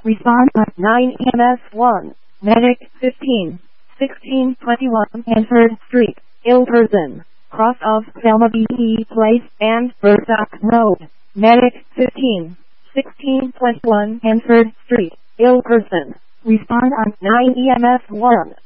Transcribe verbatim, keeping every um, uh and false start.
Respond on nine E M S one. Medic fifteen. sixteen twenty-one Hanford Street, ill person, cross of Thelma B E Place and Burdock Road. Medic fifteen. sixteen twenty-one Hanford Street, ill person. Respond on nine E M S one.